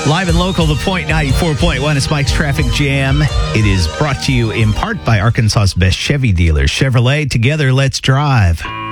Live and local, The Point 94.1. It's Mike's Traffic Jam. It is brought to you in part by Arkansas's best Chevy dealers. Chevrolet, together, let's drive.